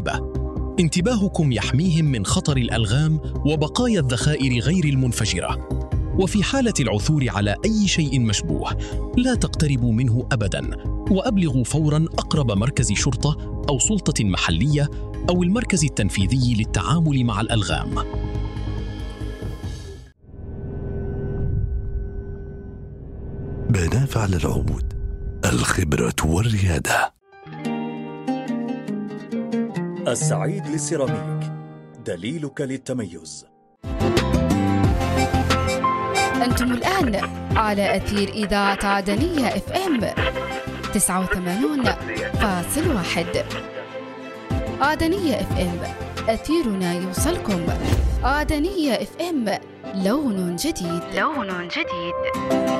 الغريبة. انتباهكم يحميهم من خطر الألغام وبقايا الذخائر غير المنفجرة. وفي حالة العثور على أي شيء مشبوه لا تقتربوا منه أبداً، وأبلغوا فوراً أقرب مركز شرطة أو سلطة محلية أو المركز التنفيذي للتعامل مع الألغام. بناء على العود، الخبرة والريادة. السعيد للسيراميك، دليلك للتميز. أنتم الآن على أثير إذاعة عدنية FM 89.1. عدنية FM، أثيرنا يوصلكم. عدنية FM، لون جديد.